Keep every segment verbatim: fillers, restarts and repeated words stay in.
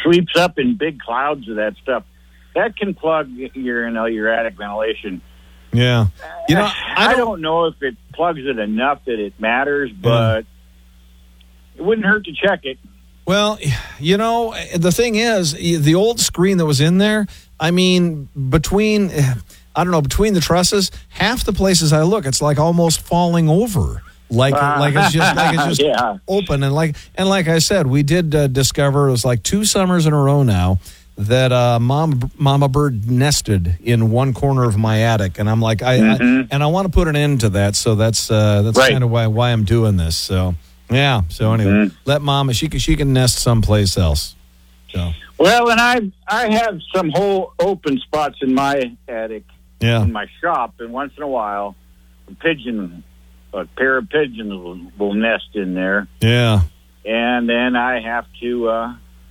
sweeps up in big clouds of that stuff. That can plug your, you know, your attic ventilation. Yeah. You know, I don't, I don't know if it plugs it enough that it matters, but yeah. It wouldn't hurt to check it. Well, you know, the thing is, the old screen that was in there, I mean, between, I don't know, between the trusses, half the places I look, it's like almost falling over. Like, uh, like it's just, like it's just yeah. open. And like, and like I said, we did uh, discover, it was like two summers in a row now, that uh, mom, mama bird nested in one corner of my attic. And I'm like, I, mm-hmm. I and I want to put an end to that. So that's, uh, that's right. kind of why, why I'm doing this. So. Yeah. So anyway, mm-hmm. let Mama. She can she can nest someplace else. So. Well, and I I have some whole open spots in my attic. Yeah. In my shop, and once in a while, a pigeon, a pair of pigeons will, will nest in there. Yeah. And then I have to uh,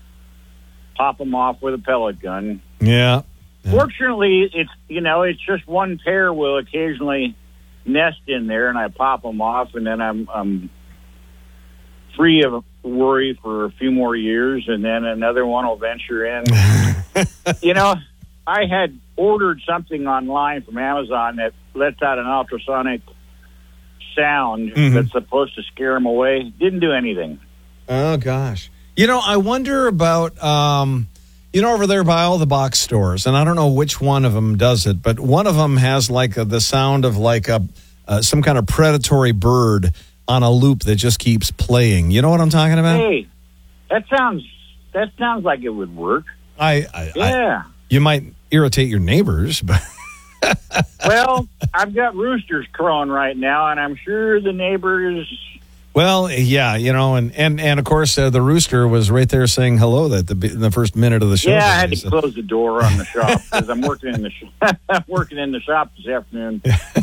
pop them off with a pellet gun. Yeah. yeah. Fortunately, it's you know it's just one pair will occasionally nest in there, and I pop them off, and then I'm I'm. free of worry for a few more years, and then another one will venture in. You know, I had ordered something online from Amazon that lets out an ultrasonic sound mm-hmm. that's supposed to scare them away. Didn't do anything. Oh, gosh. You know, I wonder about, um, you know, over there by all the box stores, and I don't know which one of them does it, but one of them has like a, the sound of like a uh, some kind of predatory bird on a loop that just keeps playing. You know what I'm talking about? Hey, that sounds that sounds like it would work. I, I yeah. I, you might irritate your neighbors, but well, I've got roosters crowing right now, and I'm sure the neighbors. Well, yeah, you know, and and, and of course uh, the rooster was right there saying hello that the the first minute of the show. Yeah, today, I had to so. close the door on the shop because I'm working in the sh- I'm working in the shop this afternoon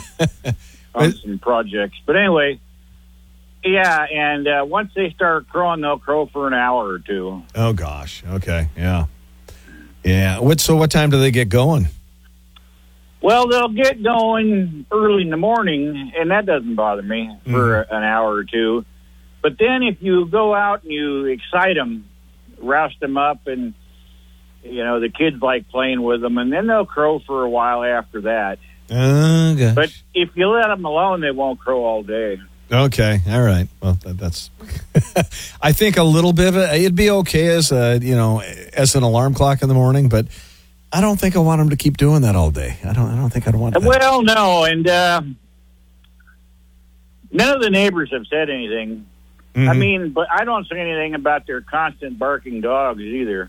on some projects. But anyway. Yeah, and uh, once they start crowing, they'll crow for an hour or two. Oh, gosh. Okay, yeah. Yeah. What? So what time do they get going? Well, they'll get going early in the morning, and that doesn't bother me for mm-hmm. an hour or two. But then if you go out and you excite them, roust them up, and, you know, the kids like playing with them, and then they'll crow for a while after that. Oh, gosh. But if you let them alone, they won't crow all day. Okay, all right. Well, that, that's. I think a little bit of it. It'd be okay as a you know as an alarm clock in the morning, but I don't think I want them to keep doing that all day. I don't. I don't think I'd want that. Well, no, and uh, none of the neighbors have said anything. Mm-hmm. I mean, but I don't say anything about their constant barking dogs either,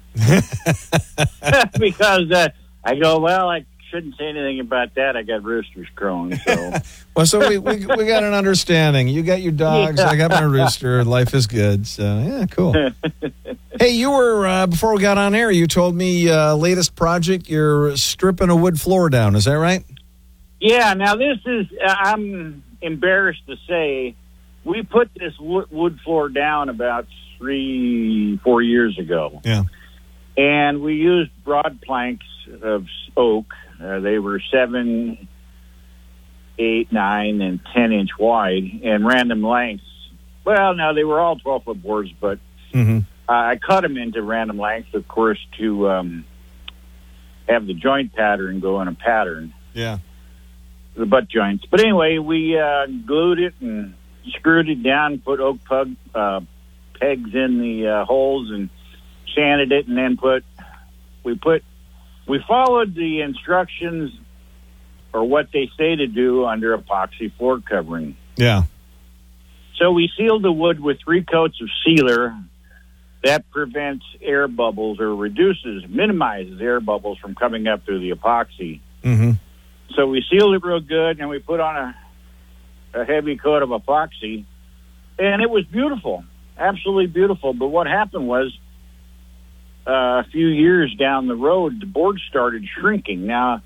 because uh, I go, well, I shouldn't say anything about that. I got roosters crowing. So, well, so we, we we got an understanding. You got your dogs. Yeah. I got my rooster. Life is good. So, yeah, cool. Hey, you were uh, before we got on air. You told me uh, latest project. You're stripping a wood floor down. Is that right? Yeah. Now this is. Uh, I'm embarrassed to say, we put this wood floor down about three, four years ago. Yeah. And we used broad planks of oak. Uh, they were seven, eight, nine, and ten inch wide, and random lengths. Well, no, they were all twelve foot boards, but mm-hmm. uh, I cut them into random lengths, of course, to um, have the joint pattern go in a pattern. Yeah, the butt joints. But anyway, we uh, glued it and screwed it down, put oak pug, uh, pegs in the uh, holes, and sanded it, and then put we put. We followed the instructions or what they say to do under epoxy floor covering. Yeah. So we sealed the wood with three coats of sealer that prevents air bubbles or reduces, minimizes air bubbles from coming up through the epoxy. Mm-hmm. So we sealed it real good, and we put on a, a heavy coat of epoxy, and it was beautiful, absolutely beautiful. But what happened was, Uh, a few years down the road, the boards started shrinking. Now,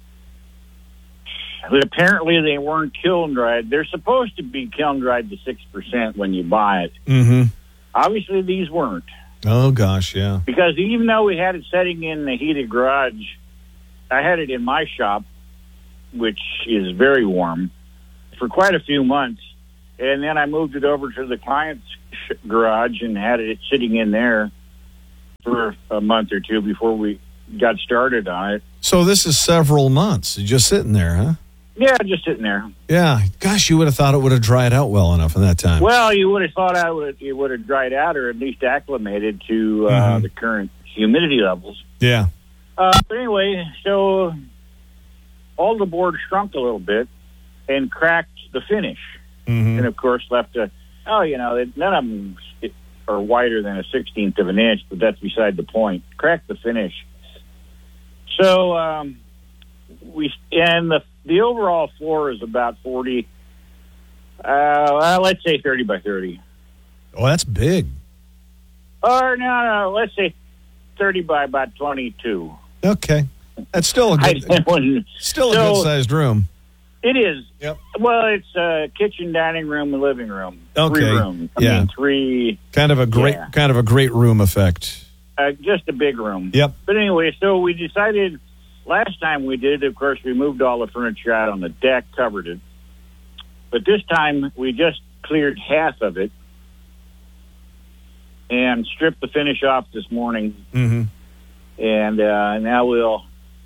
apparently they weren't kiln dried. They're supposed to be kiln dried to six percent when you buy it. Mm-hmm. Obviously, these weren't. Oh, gosh, yeah. Because even though we had it setting in the heated garage, I had it in my shop, which is very warm, for quite a few months. And then I moved it over to the client's garage and had it sitting in there for a month or two before we got started on it. So this is several months just sitting there, huh? Yeah, just sitting there. Yeah. Gosh, you would have thought it would have dried out well enough in that time. Well, you would have thought I would it would have dried out, or at least acclimated to uh, Mhm. the current humidity levels. Yeah. Uh, but anyway, so all the board shrunk a little bit and cracked the finish, Mm-hmm. and of course left a. Oh, you know, none of them are wider than a sixteenth of an inch, but that's beside the point. Cracked the finish. So um, we and the the overall floor is about forty. Uh, well, let's say thirty by thirty. Oh, that's big. Or no, no, let's say thirty by about twenty-two. Okay. That's still a good, I wouldn't- still a so- good-sized room. It is. Yep. Well, it's a kitchen, dining room, and living room. Okay. Three rooms. I Yeah. mean, three. Kind of a great, Yeah. kind of a great room effect. Uh, just a big room. Yep. But anyway, so we decided last time we did, of course, we moved all the furniture out on the deck, covered it. But this time we just cleared half of it and stripped the finish off this morning. Mm-hmm. And uh, now we'll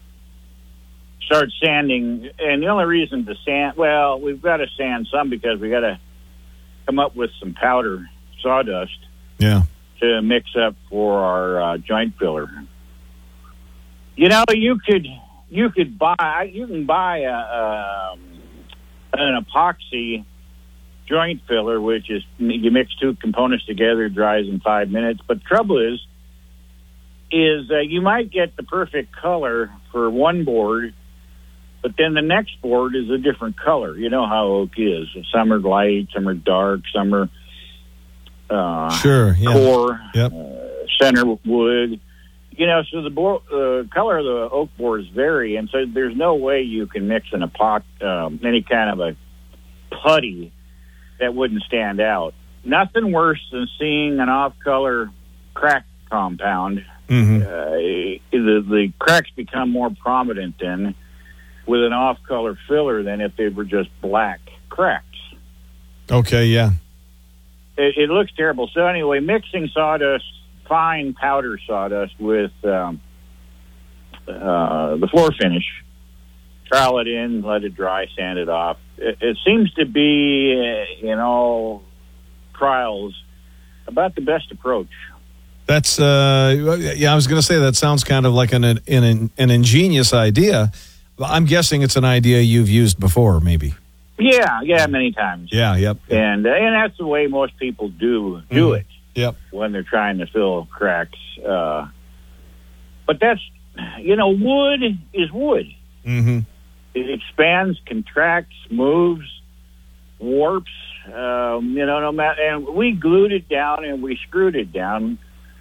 start sanding. And the only reason to sand, well, we've got to sand some because we got to come up with some powder sawdust Yeah. to mix up for our uh, joint filler. You know, you could you could buy you can buy a, um, an epoxy joint filler, which is you mix two components together, it dries in five minutes. But the trouble is, is uh, you might get the perfect color for one board, but then the next board is a different color. You know how oak is. Some are light, some are dark, some are uh, Sure. Yeah. core, Yep. uh, center wood. You know, so the bo- uh, color of the oak boards vary, and so there's no way you can mix an epoch, um, any kind of a putty that wouldn't stand out. Nothing worse than seeing an off-color crack compound. Mm-hmm. Uh, the, the cracks become more prominent then with an off-color filler than if they were just black cracks. Okay. Yeah. It, it looks terrible. So anyway, mixing sawdust, fine powder sawdust with um, uh, the floor finish, trowel it in, let it dry, sand it off. It, it seems to be, uh, in all trials, about the best approach. That's uh, yeah. I was going to say that sounds kind of like an an, an an ingenious idea. I'm guessing it's an idea you've used before, maybe. Yeah, yeah, many times. Yeah. Yep. And uh, and that's the way most people do do Mhm. it. Yep. When they're trying to fill cracks. Uh, but that's, you know, wood is wood. Mm-hmm. It expands, contracts, moves, warps. Um, you know, no matter. And we glued it down and we screwed it down.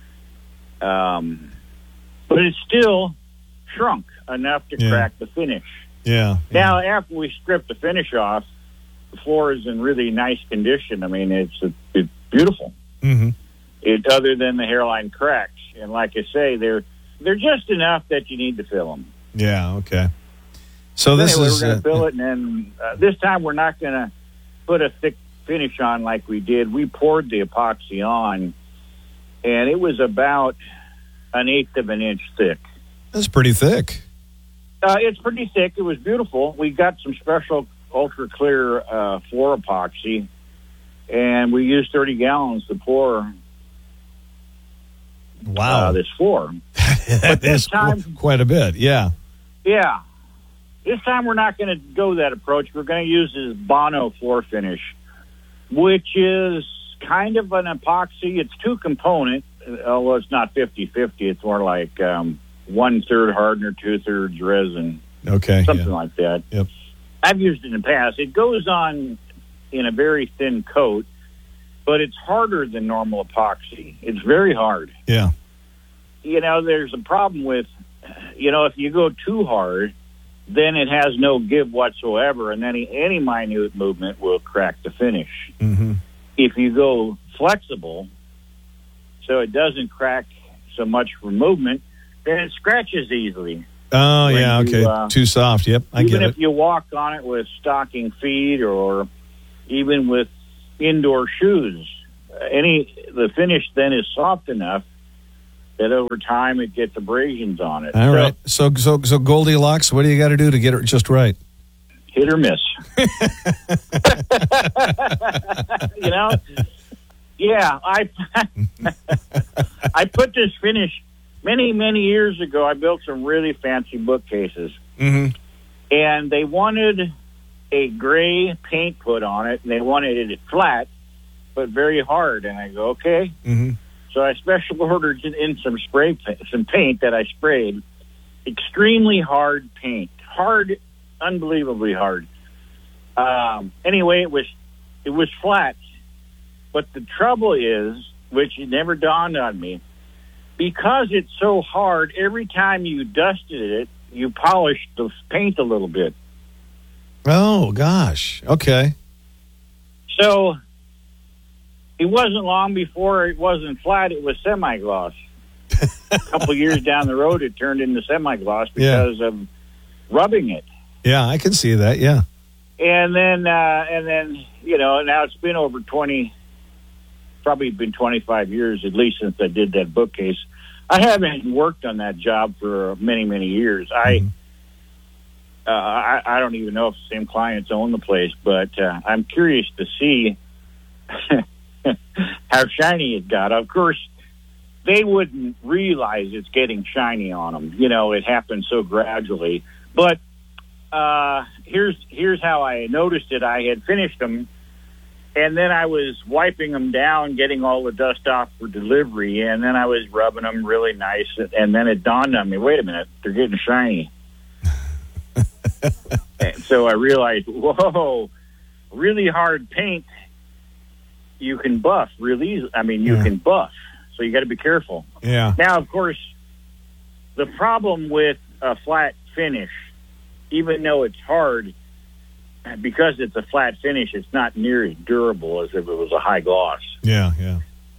Um, but it still shrunk enough to Yeah. crack the finish. Yeah. Now, after we strip the finish off, the floor is in really nice condition. I mean, it's it's beautiful. Mm-hmm. It, other than the hairline cracks, and like I say, they're they're just enough that you need to fill them. Yeah. Okay. So this anyway, is we're going to uh, fill it, and then uh, this time we're not going to put a thick finish on like we did. We poured the epoxy on, and it was about an eighth of an inch thick. that's pretty thick. Uh, it's pretty thick. It was beautiful. We got some special ultra clear uh, floor epoxy, and we used thirty gallons to pour Wow. uh, this floor. That this is time- qu- quite a bit. Yeah. Yeah. This time we're not going to go that approach. We're going to use this Bono floor finish, which is kind of an epoxy. It's two component, although it's not fifty-fifty. It's more like um, one-third hardener, two-thirds resin, Okay. something yeah. like that. Yep. I've used it in the past. It goes on in a very thin coat, but it's harder than normal epoxy. It's very hard. Yeah. You know, there's a problem with, you know, if you go too hard, then it has no give whatsoever, and any any minute movement will crack the finish. Mm-hmm. If you go flexible, so it doesn't crack so much for movement, then it scratches easily. Oh When yeah. you, Okay. uh, Too soft. Yep. I even get if it. you walk on it with stocking feet or even with indoor shoes, any the finish then is soft enough that over time it gets abrasions on it. All so, right. So, so, so Goldilocks, what do you got to do to get it just right? Hit or miss. You know? Yeah, I I put this finish many, many years ago. I built some really fancy bookcases. Mm-hmm. And they wanted a gray paint put on it, and they wanted it flat, but very hard. And I go, okay. Mm-hmm. So I special ordered in some spray, some paint that I sprayed. Extremely hard paint, hard, unbelievably hard. Um, anyway, it was it was flat. But the trouble is, which it never dawned on me, because it's so hard, every time you dusted it, you polished the paint a little bit. Oh, gosh. Okay. So it wasn't long before it wasn't flat, it was semi-gloss. A couple years down the road, it turned into semi-gloss because yeah. of rubbing it. Yeah, I can see that, yeah. And then, uh, and then, you know, now it's been over twenty, probably been twenty-five years at least since I did that bookcase. I haven't worked on that job for many, many years. Mm-hmm. I, uh, I, I don't even know if the same clients own the place, but uh, I'm curious to see how shiny it got. Of course, they wouldn't realize it's getting shiny on them. You know, it happens so gradually. But uh, here's here's how I noticed it. I had finished them, and then I was wiping them down, getting all the dust off for delivery, and then I was rubbing them really nice, and then it dawned on me, wait a minute, they're getting shiny. And so I realized, whoa, really hard paint, you can buff really easily. I mean, you yeah. can buff, so you got to be careful. Yeah. Now, of course, the problem with a flat finish, even though it's hard, because it's a flat finish, it's not near as durable as if it was a high gloss. Yeah, yeah.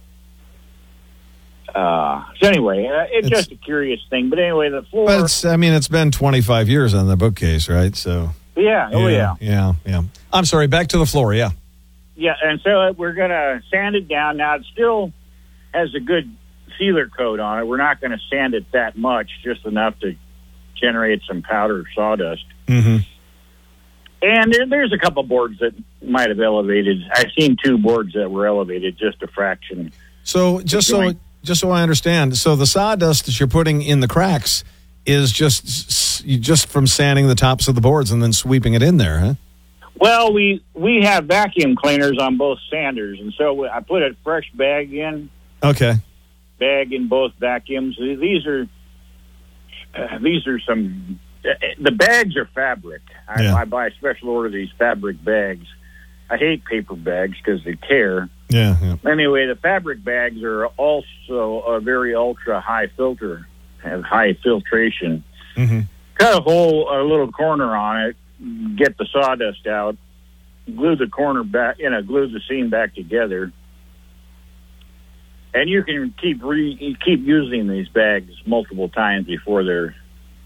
Uh, so anyway, uh, it's, it's just a curious thing. But anyway, the floor. But it's, I mean, it's been twenty-five years on the bookcase, right? So. Yeah. Oh yeah. Yeah. Yeah. I'm sorry. Back to the floor. Yeah. Yeah, and so we're going to sand it down. Now it still has a good sealer coat on it. We're not going to sand it that much, just enough to generate some powder sawdust. Mm-hmm. And there, there's a couple boards that might have elevated. I've seen two boards that were elevated just a fraction. So just so just so I understand, so the sawdust that you're putting in the cracks is just just from sanding the tops of the boards and then sweeping it in there, huh? Well, we we have vacuum cleaners on both sanders, and so I put a fresh bag in. Okay. Bag in both vacuums. These are uh, these are some. The bags are fabric. I, yeah. I buy special order these fabric bags. I hate paper bags because they tear. Yeah, yeah. Anyway, the fabric bags are also a very ultra high filter, have high filtration. Mm-hmm. Cut a hole, a little corner on it, get the sawdust out, glue the corner back, you know, glue the seam back together, and you can keep re, keep using these bags multiple times before they're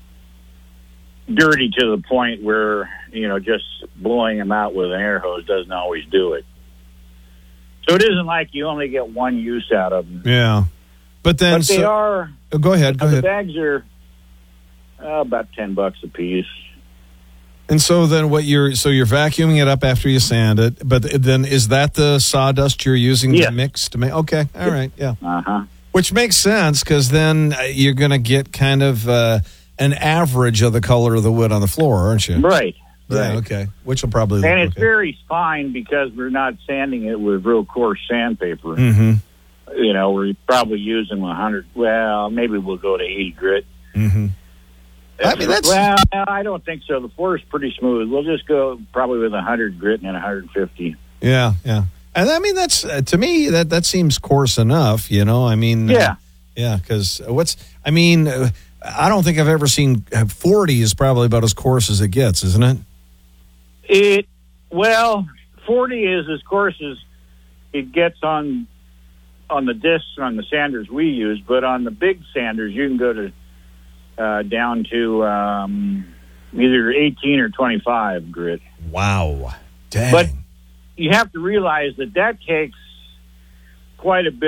dirty to the point where, you know, just blowing them out with an air hose doesn't always do it. So it isn't like you only get one use out of them. Yeah. But then... But they so, are... Oh, go ahead, go the ahead. The bags are uh, about ten bucks a piece. And so then what you're... So you're vacuuming it up after you sand it, but then is that the sawdust you're using yes. to mix to make... Okay, all right, yeah. Uh-huh. Which makes sense, because then you're going to get kind of... Uh, an average of the color of the wood on the floor, aren't you? Right. Yeah, right. okay. Which will probably... And it's okay. very fine because we're not sanding it with real coarse sandpaper. Mm-hmm. You know, we're probably using one hundred... Well, maybe we'll go to eighty grit. Mm-hmm. I mean, that's... Well, I don't think so. The floor is pretty smooth. We'll just go probably with one hundred grit and one hundred fifty. Yeah, yeah. And I mean, that's... Uh, to me, that, that seems coarse enough, you know? I mean... Yeah. Uh, yeah, because what's... I mean... Uh, I don't think I've ever seen forty is probably about as coarse as it gets, isn't it? It well, forty is as coarse as it gets on on the discs on the sanders we use, but on the big sanders you can go to uh, down to um, either eighteen or twenty-five grit. Wow, dang! But you have to realize that that takes quite a bit of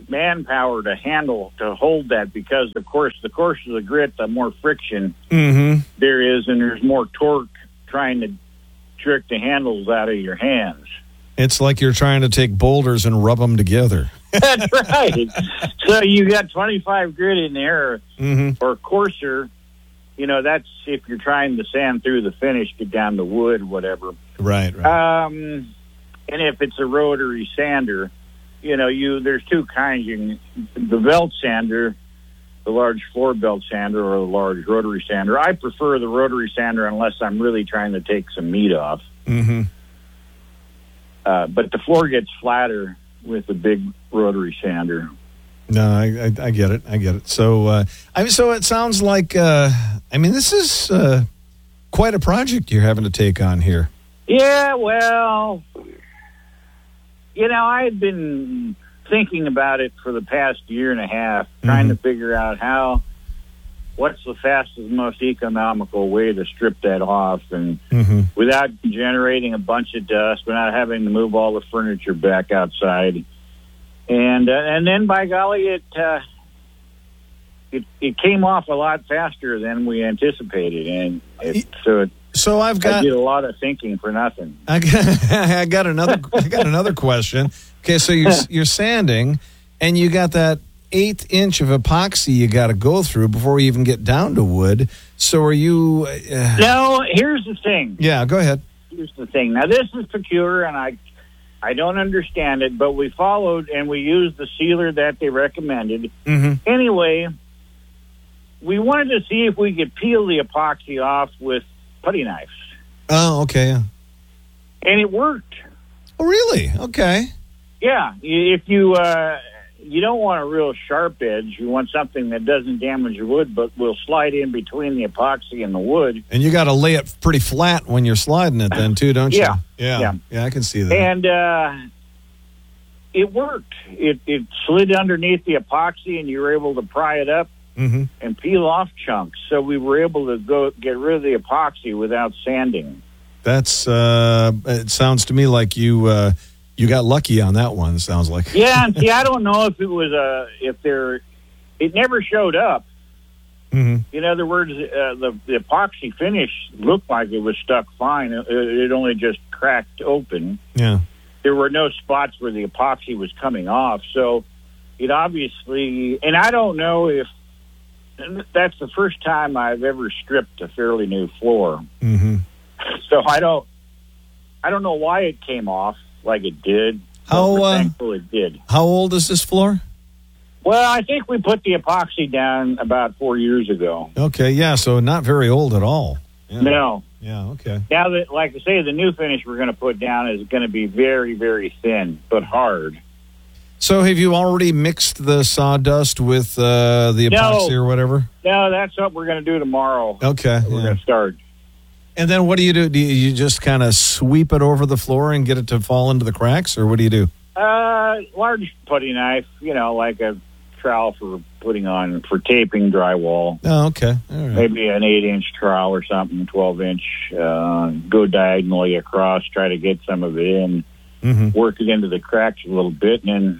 manpower to handle, to hold that, because, of course, the coarser the grit, the more friction Mm-hmm. there is, and there's more torque trying to jerk the handles out of your hands. It's like you're trying to take boulders and rub them together. That's right. So you got twenty-five grit in there, Mm-hmm. or coarser. You know, that's if you're trying to sand through the finish, get down the wood, whatever. Right, right. Um, and if it's a rotary sander, you know, you there's two kinds. You can, the belt sander, the large floor belt sander, or the large rotary sander. I prefer the rotary sander unless I'm really trying to take some meat off. Mm-hmm. Uh, but the floor gets flatter with a big rotary sander. No, I, I, I get it. I get it. So, uh, I mean, so it sounds like, uh, I mean, this is uh, quite a project you're having to take on here. Yeah, well, you know, I've been thinking about it for the past year and a half, trying Mhm. to figure out how, what's the fastest, most economical way to strip that off, and Mm-hmm. without generating a bunch of dust, without having to move all the furniture back outside. And uh, and then, by golly, it, uh, it it came off a lot faster than we anticipated, and it, so it, So I've I got, did a lot of thinking for nothing. I got, I got another, I got another question. Okay, so you're you're sanding, and you got that eighth inch of epoxy you got to go through before you even get down to wood. So are you? Uh, No, here's the thing. yeah, go ahead. Here's the thing. Now, this is peculiar, and I I don't understand it, but we followed and we used the sealer that they recommended. Mm-hmm. Anyway, we wanted to see if we could peel the epoxy off with putty knives, Oh, okay. Yeah. and it worked. Oh, really? Okay. Yeah, if you uh, you don't want a real sharp edge, you want something that doesn't damage your wood, but will slide in between the epoxy and the wood. And you got to lay it pretty flat when you're sliding it, then too, don't you? Yeah. Yeah. Yeah. Yeah, I can see that. And uh, it worked. It, it slid underneath the epoxy, and you were able to pry it up Mm-hmm. and peel off chunks. So we were able to go get rid of the epoxy without sanding. That's. Uh, it sounds to me like you uh, you got lucky on that one. Sounds like. Yeah, and see, I don't know if it was a if there. It never showed up. Mm-hmm. In other words, uh, the, the epoxy finish looked like it was stuck fine. It, it only just cracked open. Yeah. There were no spots where the epoxy was coming off. So it obviously, and I don't know if that's the first time I've ever stripped a fairly new floor. Mm-hmm. So I don't, I don't know why it came off like it did. How, but we're uh, thankful it did. How old is this floor? Well, I think we put the epoxy down about four years ago. Okay. Yeah. So not very old at all. Yeah. No. Yeah. Okay. Now that, like I say, the new finish we're going to put down is going to be very, very thin, but hard. So have you already mixed the sawdust with uh, the No. epoxy or whatever? No, that's what we're going to do tomorrow. Okay. We're Yeah. going to start. And then what do you do? Do you, you just kind of sweep it over the floor and get it to fall into the cracks, or what do you do? Uh, large putty knife, you know, like a trowel for putting on, for taping drywall. Oh, okay. All right. Maybe an eight-inch trowel or something, twelve-inch. Uh, go diagonally across, try to get some of it in, Mm-hmm. work it into the cracks a little bit, and then,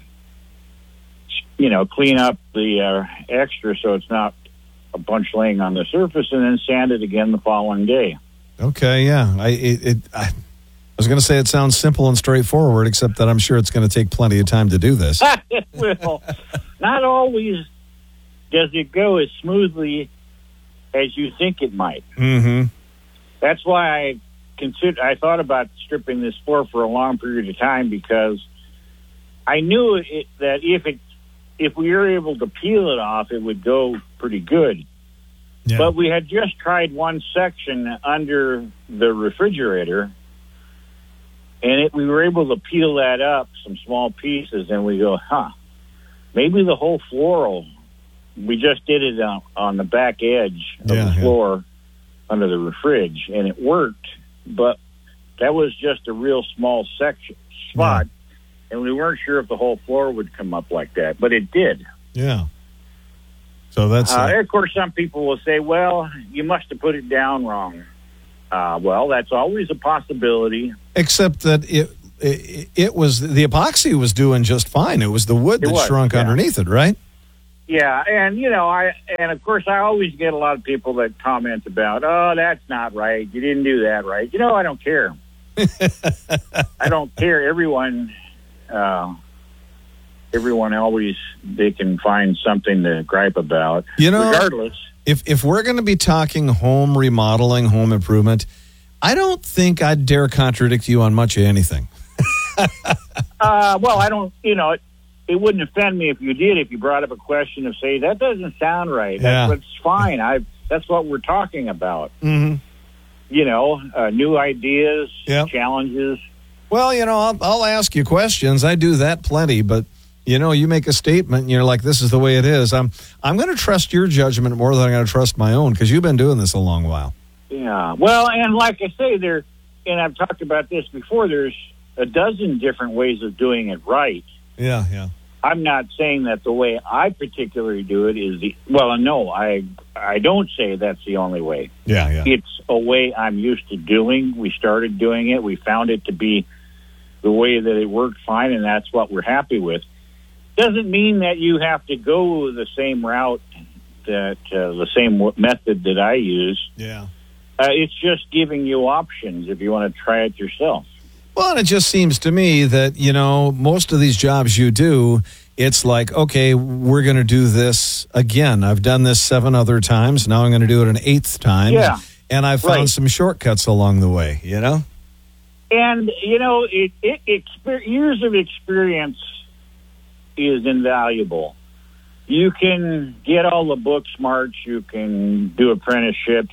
you know, clean up the uh, extra so it's not a bunch laying on the surface, and then sand it again the following day. Okay, yeah. I it, it I, I was going to say it sounds simple and straightforward, except that I'm sure it's going to take plenty of time to do this. Well, not always does it go as smoothly as you think it might. Mm-hmm. That's why I consider I thought about stripping this floor for a long period of time, because I knew it, that if it if we were able to peel it off, it would go pretty good. Yeah. But we had just tried one section under the refrigerator, and it, we were able to peel that up, some small pieces, and we go, huh, maybe the whole floor will, we just did it on, on the back edge of Yeah, the yeah. floor under the fridge, and it worked, but that was just a real small section spot, and we weren't sure if the whole floor would come up like that, but it did. Yeah. So that's Uh, uh, of course, some people will say, well, you must have put it down wrong. Uh, well, that's always a possibility. except that it it, it was the epoxy was doing just fine. It was the wood It that was, shrunk yeah. underneath it, right? Yeah, and you know, I and of course I always get a lot of people that comment about, oh, that's not right. You didn't do that right. You know, I don't care. I don't care. Everyone, uh, everyone always they can find something to gripe about. You know, regardless. If if we're going to be talking home remodeling, home improvement, I don't think I'd dare contradict you on much of anything. uh, well, I don't. You know. It, It wouldn't offend me if you did, if you brought up a question of, say, that doesn't sound right. That's Yeah. what's fine. I That's what we're talking about. Mm-hmm. You know, uh, new ideas, Yep. challenges. Well, you know, I'll, I'll ask you questions. I do that plenty, but you know, you make a statement and you're like, this is the way it is. I'm I'm going to trust your judgment more than I'm going to trust my own because you've been doing this a long while. Yeah. Well, and like I say, there, and I've talked about this before, there's a dozen different ways of doing it right. Yeah, yeah. I'm not saying that the way I particularly do it is the, well, no, I I don't say that's the only way. Yeah, yeah. It's a way I'm used to doing. We started doing it. We found it to be the way that it worked fine, and that's what we're happy with. Doesn't mean that you have to go the same route, that uh, the same w- method that I use. Yeah. Uh, it's just giving you options if you want to try it yourself. Well, and it just seems to me that, you know, most of these jobs you do, it's like, okay, we're going to do this again. I've done this seven other times. Now I'm going to do it an eighth time. Yeah. And I've found Right. some shortcuts along the way, you know? And, you know, it, it, exper- years of experience is invaluable. You can get all the book smarts. You can do apprenticeships.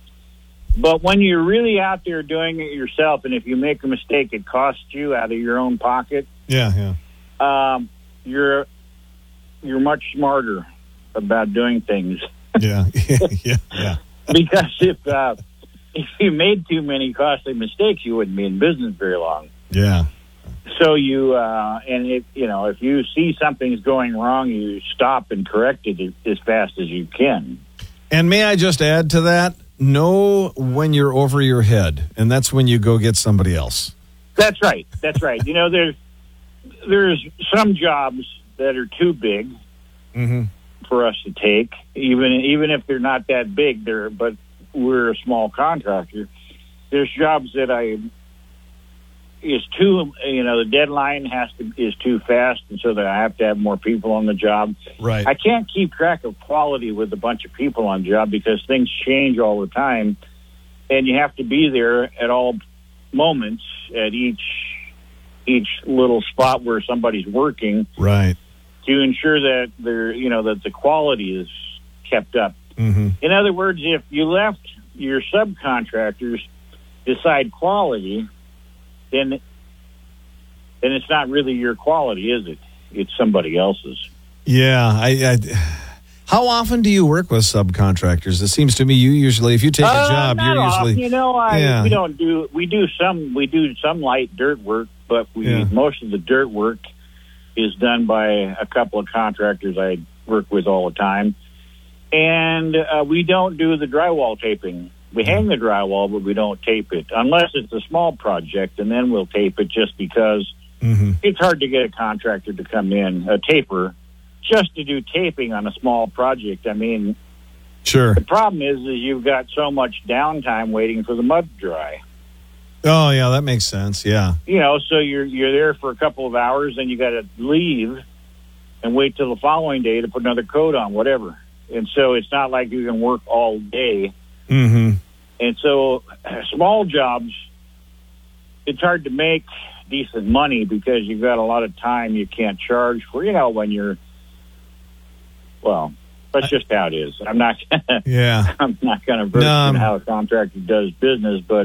But when you're really out there doing it yourself, and if you make a mistake, it costs you out of your own pocket, Yeah, yeah. um, you're you're much smarter about doing things. Yeah, yeah, yeah. Because if uh, if you made too many costly mistakes, you wouldn't be in business very long. Yeah. So you uh, and if you know if you see something's going wrong, you stop and correct it as fast as you can. And may I just add to that? Know when you're over your head, and that's when you go get somebody else. That's right. That's right. You know, there's there's some jobs that are too big Mm-hmm. for us to take, even even if they're not that big. They're but we're a small contractor. There's jobs that I is too. You know, the deadline has to is too fast, and so that I have to have more people on the job. Right. I can't keep track of quality with a bunch of people on job because things change all the time, and you have to be there at all moments at each each little spot where somebody's working Right. to ensure that they're you know that the quality is kept up. Mm-hmm. In other words, if you left your subcontractors decide quality, then then it's not really your quality, is it? It's somebody else's. Yeah. I, I. How often do you work with subcontractors? It seems to me you usually, if you take a Uh, job, not you're often. usually. You know, I Yeah. we don't do we do some we do some light dirt work, but we Yeah. most of the dirt work is done by a couple of contractors I work with all the time, and uh, we don't do the drywall taping. We hang the drywall, but we don't tape it unless it's a small project, and then we'll tape it just because Mm-hmm. it's hard to get a contractor to come in, a taper, just to do taping on a small project. I mean, Sure. the problem is, is you've got so much downtime waiting for the mud to dry. Oh, yeah, that makes sense. Yeah. You know, so you're you're there for a couple of hours, then you got to leave and wait till the following day to put another coat on, whatever. And so it's not like you can work all day. Mm-hmm. And so small jobs, it's hard to make decent money because you've got a lot of time you can't charge for, you know, when you're, well, that's just how it is. I'm not gonna, Yeah. I'm not going to verse No, in I'm- how a contractor does business, but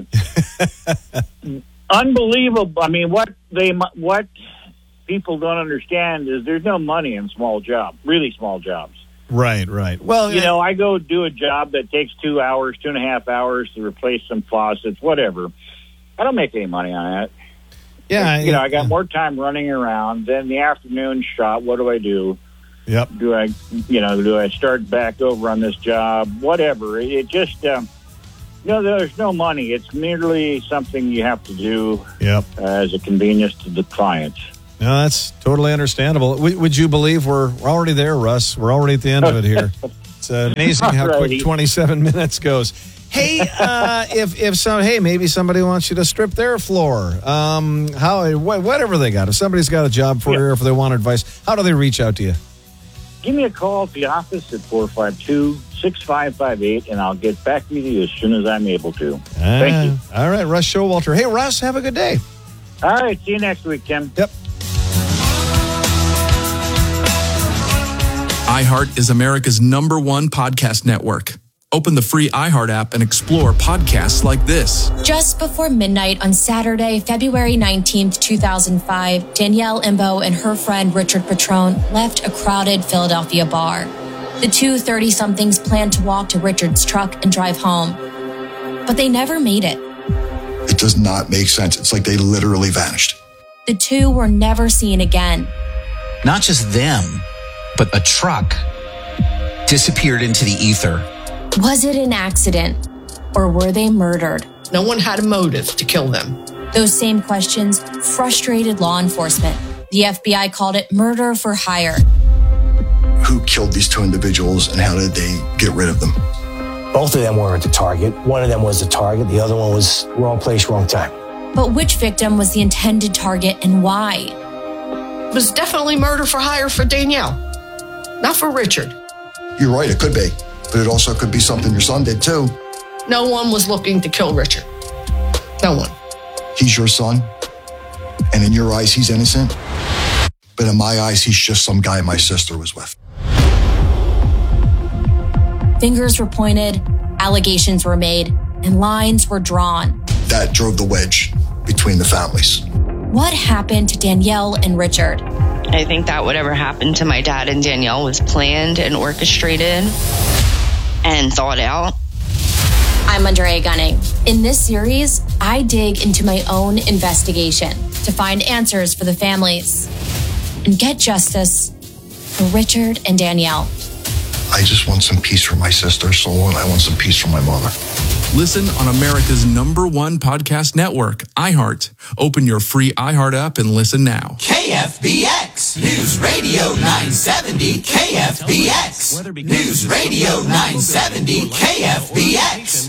unbelievable. I mean, what they what people don't understand is there's no money in small jobs, really small jobs. Right, right. Well, You know, I go do a job that takes two hours, two and a half hours to replace some faucets, whatever. I don't make any money on that. yeah. You know, I got more time running around. Then the afternoon shot, what do I do? Yep. Do I, you know, do I start back over on this job? Whatever. It just, um, No, there's no money. It's merely something you have to do Yep. uh, as a convenience to the clients. No, that's totally understandable. W- would you believe we're, we're already there, Russ? We're already at the end of it here. It's uh, amazing how quick twenty-seven minutes goes. Hey, uh, if if so, hey, maybe somebody wants you to strip their floor. Um, how wh- whatever they got. If somebody's got a job for Yeah. you, or if they want advice, how do they reach out to you? Give me a call at the office at four five two, six five five eight, and I'll get back with you as soon as I'm able to. Ah, Thank you. All right, Russ Showalter. Hey, Russ, have a good day. All right. See you next week, Tim. Yep. iHeart is America's number one podcast network. Open the free iHeart app and explore podcasts like this. Just before midnight on Saturday, February nineteenth, two thousand five, Danielle Imbo and her friend Richard Petrone left a crowded Philadelphia bar. The two thirty-somethings planned to walk to Richard's truck and drive home, but they never made it. It does not make sense. It's like they literally vanished. The two were never seen again. Not just them, but a truck disappeared into the ether. Was it an accident, or were they murdered? No one had a motive to kill them. Those same questions frustrated law enforcement. The F B I called it murder for hire. Who killed these two individuals and how did they get rid of them? Both of them weren't the target. One of them was the target. The other one was wrong place, wrong time. But which victim was the intended target and why? It was definitely murder for hire for Danielle, not for Richard. You're right, it could be. But it also could be something your son did too. No one was looking to kill Richard. No one. He's your son. And in your eyes, he's innocent. But in my eyes, he's just some guy my sister was with. Fingers were pointed, allegations were made, and lines were drawn. That drove the wedge between the families. What happened to Danielle and Richard? I think that whatever happened to my dad and Danielle was planned and orchestrated and thought out. I'm Andrea Gunning. In this series, I dig into my own investigation to find answers for the families and get justice for Richard and Danielle. I just want some peace for my sister's soul, and I want some peace for my mother. Listen on America's number one podcast network, iHeart. Open your free iHeart app and listen now. K F B X News Radio nine seventy K F B X News Radio nine seventy K F B X.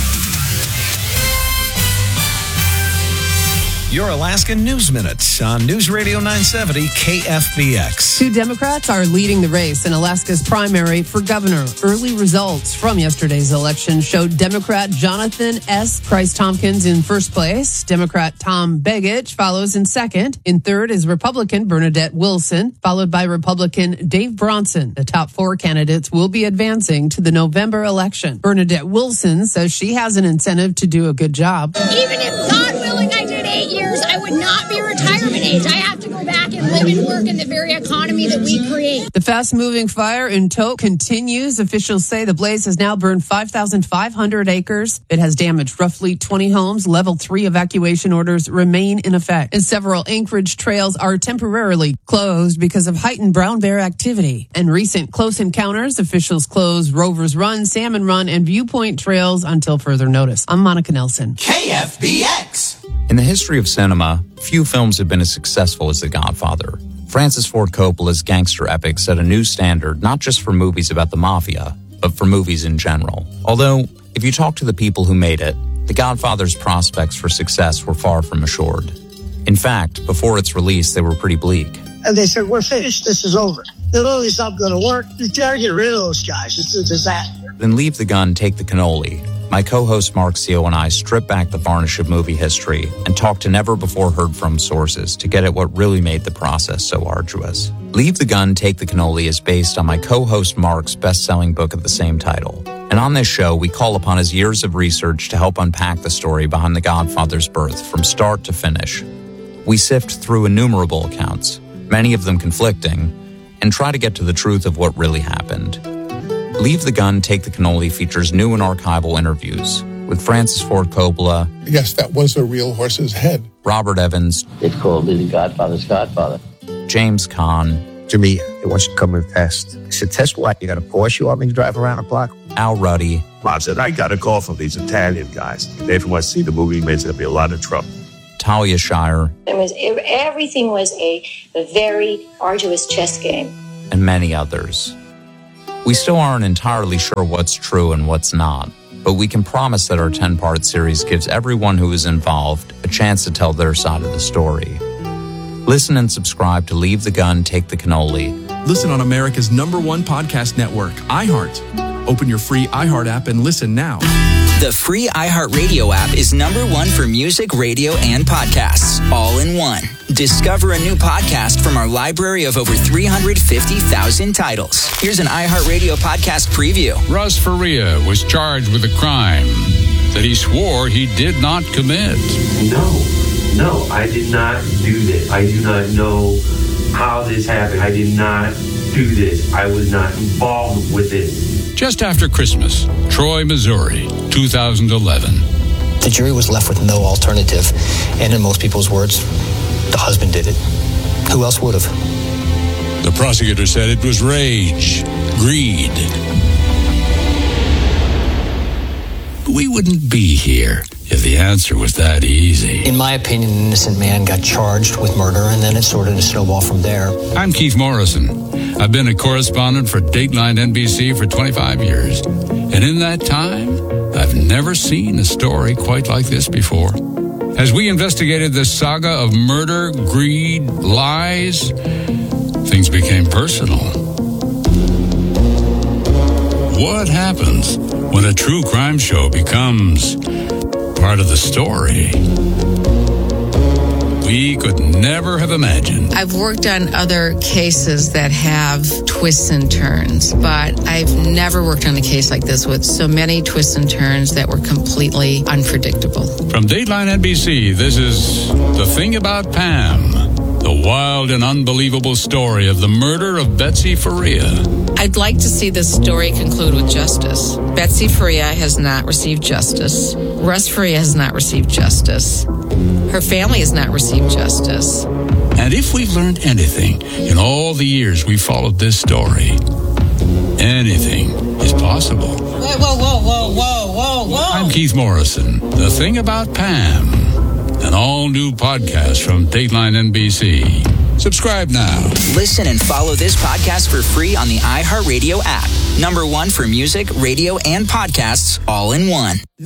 Your Alaskan News Minute on News Radio nine seventy K F B X. Two Democrats are leading the race in Alaska's primary for governor. Early results from yesterday's election showed Democrat Jonathan S. Price Tompkins in first place. Democrat Tom Begich follows in second. In third is Republican Bernadette Wilson, followed by Republican Dave Bronson. The top four candidates will be advancing to the November election. Bernadette Wilson says she has an incentive to do a good job. Even if, God willing, I did eight years, I would not be retirement age. I have to go back and live and work in the very economy that we create. The fast-moving fire in Tok continues. Officials say the blaze has now burned five thousand five hundred acres. It has damaged roughly twenty homes. Level three evacuation orders remain in effect. And several Anchorage trails are temporarily closed because of heightened brown bear activity. And recent close encounters, officials closed Rover's Run, Salmon Run, and Viewpoint trails until further notice. I'm Monica Nelson. K F B X. In the history of cinema, few films have been as successful as The Godfather. Francis Ford Coppola's gangster epic set a new standard not just for movies about the mafia, but for movies in general. Although, if you talk to the people who made it, The Godfather's prospects for success were far from assured. In fact, before its release, they were pretty bleak. And they said, we're finished, this is over. The movie's not going to work. You gotta get rid of those guys. It's a disaster. Then Leave the Gun, Take the Cannoli. My co-host Mark Seo and I strip back the varnish of movie history and talk to never-before-heard-from sources to get at what really made the process so arduous. Leave the Gun, Take the Cannoli is based on my co-host Mark's best-selling book of the same title. And on this show, we call upon his years of research to help unpack the story behind The Godfather's birth from start to finish. We sift through innumerable accounts, many of them conflicting, and try to get to the truth of what really happened. Leave the Gun, Take the Cannoli features new and archival interviews with Francis Ford Coppola. Yes, that was a real horse's head. Robert Evans. They called me the Godfather's Godfather. James Caan. to me, they want you to come and test. I said, test what? You got a Porsche you want me to drive around the block? Al Ruddy. Bob said, I got a call from these Italian guys. They want to see the movie, means there'll be a lot of trouble. Talia Shire. It was, everything was a, a very arduous chess game. And many others. We still aren't entirely sure what's true and what's not, but we can promise that our ten-part series gives everyone who is involved a chance to tell their side of the story. Listen and subscribe to Leave the Gun, Take the Cannoli. Listen on America's number one podcast network, iHeart. Open your free iHeart app and listen now. The free iHeartRadio app is number one for music, radio, and podcasts, all in one. Discover a new podcast from our library of over three hundred fifty thousand titles. Here's an iHeartRadio podcast preview. Russ Faria was charged with a crime that he swore he did not commit. No, no, I did not do this. I do not know how this happened. I did not do this. I was not involved with it. Just after Christmas, Troy, Missouri, two thousand eleven. The jury was left with no alternative, and in most people's words, the husband did it. Who else would have? The prosecutor said it was rage, greed. We wouldn't be here if the answer was that easy. In my opinion, an innocent man got charged with murder, and then it sort of snowballed from there. I'm Keith Morrison. I've been a correspondent for Dateline N B C for twenty-five years. And in that time, I've never seen a story quite like this before. As we investigated this saga of murder, greed, lies, things became personal. What happens when a true crime show becomes part of the story? We could never have imagined. I've worked on other cases that have twists and turns, but I've never worked on a case like this with so many twists and turns that were completely unpredictable. From Dateline N B C, this is The Thing About Pam, the wild and unbelievable story of the murder of Betsy Faria. I'd like to see this story conclude with justice. Betsy Faria has not received justice. Russ Faria has not received justice. Her family has not received justice. And if we've learned anything in all the years we followed this story, anything is possible. Whoa, whoa, whoa, whoa, whoa, whoa, whoa. I'm Keith Morrison. The Thing About Pam, an all-new podcast from Dateline N B C. Subscribe now. Listen and follow this podcast for free on the iHeartRadio app. Number one for music, radio, and podcasts, all in one.